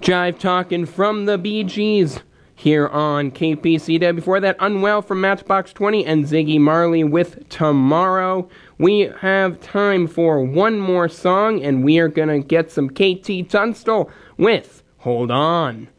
Jive Talking from the Bee Gees here on KPCW. Before that, Unwell from Matchbox 20 and Ziggy Marley with Tomorrow. We have time for one more song, and we are going to get some KT Tunstall with Hold On.